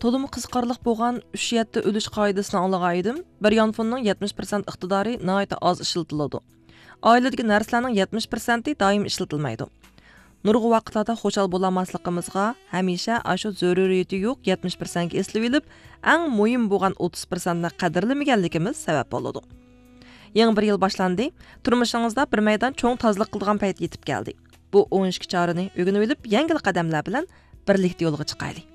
To'liq qiziqarli bo'lgan 3-7 o'lish qoidasini anglagaydim. Bir yonfonning 70% iqtidori nihoyat oz ishlatiladi. Oiladagi narsalarning 70% doim ishlatilmaydi. Nurg'u vaqtlarda xo'shal bo'lamasligimizga hamisha ashu zaruriyati yo'q 70% ga eslab olib, eng muhim bo'lgan 30% ni qadrlamaganligimiz sabab bo'ladi. Yangi bir yil boshlandi. Turmushingizda bir maydon cho'ng tozalik qilgan payt yetib keldi. Bu 12 chorani o'rganib olib, yangi qadamlar bilan birlikda yo'lga chiqaylik.